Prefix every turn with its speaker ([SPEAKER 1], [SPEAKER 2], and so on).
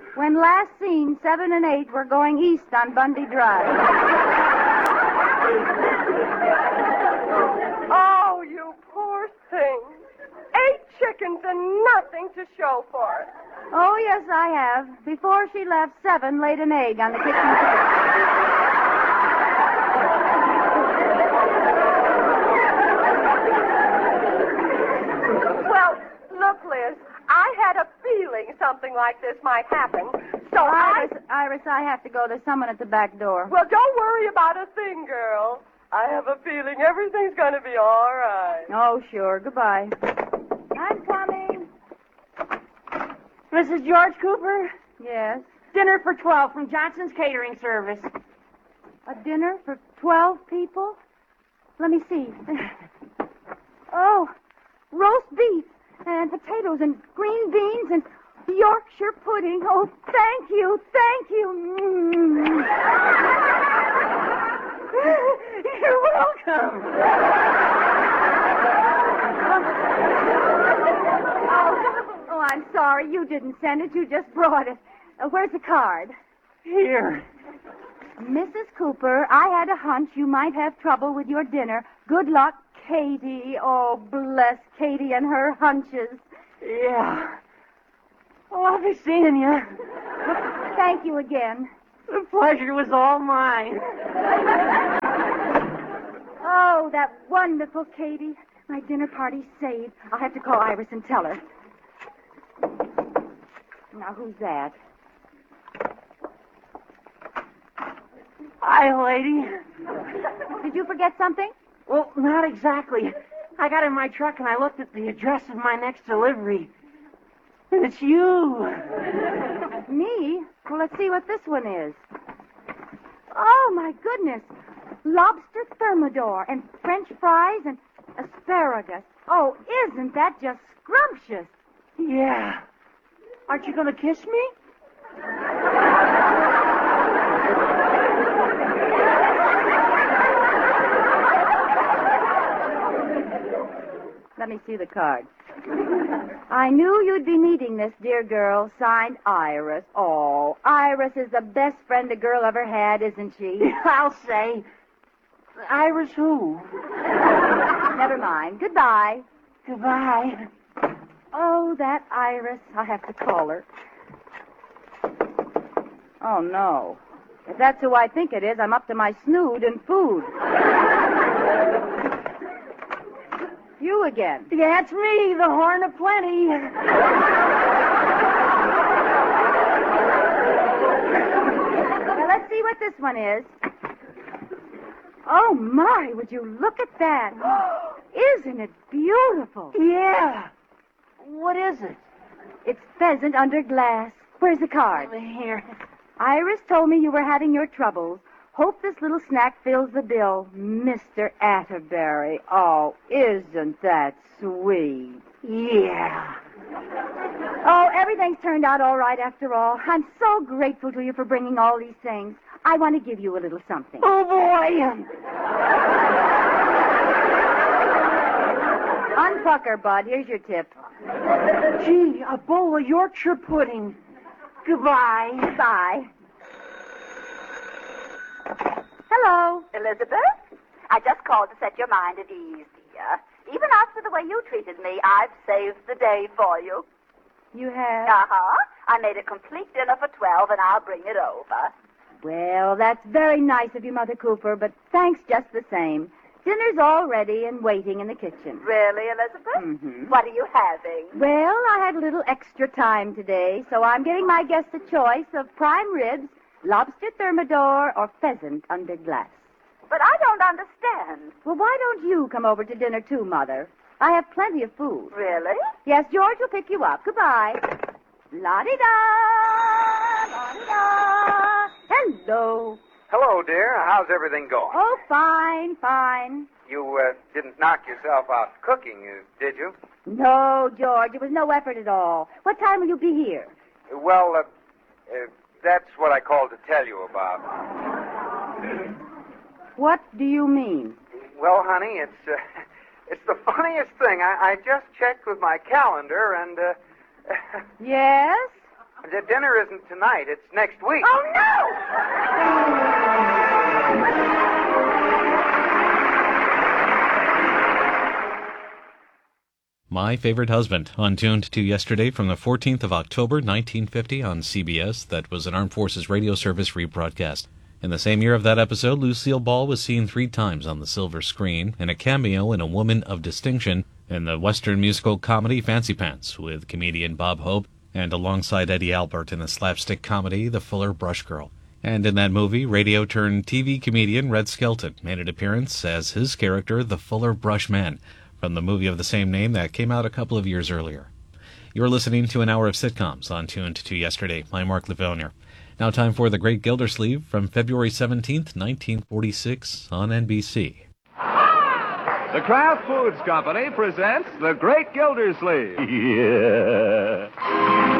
[SPEAKER 1] When last seen, 7 and 8 were going east on Bundy Drive.
[SPEAKER 2] Oh, you poor thing. 8 chickens and nothing to show for it.
[SPEAKER 1] Oh, yes, I have. Before she left, 7 laid an egg on the kitchen table.
[SPEAKER 2] Well, look, Liz, I had a feeling something like this might happen. So
[SPEAKER 1] Iris, I have to go. There's someone at the back door.
[SPEAKER 2] Well, don't worry about a thing, girl. I have a feeling everything's going to be all right.
[SPEAKER 1] Oh, sure. Goodbye. I'm coming.
[SPEAKER 3] Mrs. George Cooper?
[SPEAKER 1] Yes.
[SPEAKER 3] Dinner for 12 from Johnson's Catering Service.
[SPEAKER 1] A dinner for 12 people? Let me see. Oh, roast beef and potatoes and green beans and Yorkshire pudding. Oh, thank you. Thank you. Mm.
[SPEAKER 3] You're welcome.
[SPEAKER 1] Oh, I'm sorry. You didn't send it. You just brought it. Where's the card?
[SPEAKER 3] Here.
[SPEAKER 1] Mrs. Cooper, I had a hunch you might have trouble with your dinner. Good luck, Katie. Oh, bless Katie and her hunches.
[SPEAKER 3] Yeah. Oh, I'll be seeing you.
[SPEAKER 1] Thank you again.
[SPEAKER 3] The pleasure was all mine.
[SPEAKER 1] Oh, that wonderful Katie. My dinner party's saved. I'll have to call Iris and tell her. Now, who's that?
[SPEAKER 3] Hi, lady.
[SPEAKER 1] Did you forget something?
[SPEAKER 3] Well, not exactly. I got in my truck and I looked at the address of my next delivery. And it's you.
[SPEAKER 1] Me? Well, let's see what this one is. Oh, my goodness. Lobster thermidor and French fries and asparagus. Oh, isn't that just scrumptious?
[SPEAKER 3] Yeah. Aren't you going to kiss me?
[SPEAKER 1] Let me see the card. I knew you'd be needing this, dear girl. Signed, Iris. Oh, Iris is the best friend a girl ever had, isn't she?
[SPEAKER 3] I'll say. Iris who?
[SPEAKER 1] Never mind. Goodbye.
[SPEAKER 3] Goodbye.
[SPEAKER 1] Oh, that Iris. I'll have to call her. Oh, no. If that's who I think it is, I'm up to my snood in food. You again.
[SPEAKER 3] Yeah, it's me, the Horn of Plenty.
[SPEAKER 1] Now, let's see what this one is. Oh, my, would you look at that? Isn't it beautiful?
[SPEAKER 3] Yeah. What is it?
[SPEAKER 1] It's pheasant under glass. Where's the card?
[SPEAKER 3] Here.
[SPEAKER 1] Iris told me you were having your troubles. Hope this little snack fills the bill. Mr. Atterbury. Oh, isn't that sweet?
[SPEAKER 3] Yeah.
[SPEAKER 1] Oh, everything's turned out all right after all. I'm so grateful to you for bringing all these things. I want to give you a little something.
[SPEAKER 3] Oh, boy.
[SPEAKER 1] Unpucker, Bud. Here's your tip.
[SPEAKER 3] Gee, a bowl of Yorkshire pudding. Goodbye.
[SPEAKER 1] Bye. Hello.
[SPEAKER 4] Elizabeth, I just called to set your mind at ease, dear. Even after the way you treated me, I've saved the day for you.
[SPEAKER 1] You have?
[SPEAKER 4] Uh-huh. I made a complete dinner for 12, and I'll bring it over.
[SPEAKER 1] Well, that's very nice of you, Mother Cooper, but thanks just the same. Dinner's all ready and waiting in the kitchen.
[SPEAKER 4] Really, Elizabeth?
[SPEAKER 1] Mm-hmm.
[SPEAKER 4] What are you having?
[SPEAKER 1] Well, I had a little extra time today, so I'm getting my guests a choice of prime ribs, lobster thermidor, or pheasant under glass.
[SPEAKER 4] But I don't understand.
[SPEAKER 1] Well, why don't you come over to dinner too, Mother? I have plenty of food.
[SPEAKER 4] Really?
[SPEAKER 1] Yes, George will pick you up. Goodbye. La-di-da! La-di-da! Hello.
[SPEAKER 5] Hello, dear. How's everything going?
[SPEAKER 1] Oh, fine, fine.
[SPEAKER 5] You didn't knock yourself out cooking, did you?
[SPEAKER 1] No, George, it was no effort at all. What time will you be here?
[SPEAKER 5] Well, that's what I called to tell you about.
[SPEAKER 1] What do you mean?
[SPEAKER 5] Well, honey, it's the funniest thing. I just checked with my calendar and,
[SPEAKER 1] Yes?
[SPEAKER 5] The dinner isn't tonight. It's next week.
[SPEAKER 2] Oh, no!
[SPEAKER 6] My Favorite Husband, on Tuned to Yesterday from the 14th of October, 1950 on CBS. That was an Armed Forces Radio Service rebroadcast. In the same year of that episode, Lucille Ball was seen 3 times on the silver screen in a cameo in A Woman of Distinction in the Western musical comedy Fancy Pants with comedian Bob Hope, and alongside Eddie Albert in the slapstick comedy The Fuller Brush Girl. And in that movie, radio-turned-TV comedian Red Skelton made an appearance as his character, the Fuller Brush Man, from the movie of the same name that came out a couple of years earlier. You're listening to an hour of sitcoms on Tuned to Yesterday. I'm Mark Livonia. Now time for The Great Gildersleeve from February 17th, 1946 on NBC.
[SPEAKER 7] The Kraft Foods Company presents The Great Gildersleeve.
[SPEAKER 8] Yeah.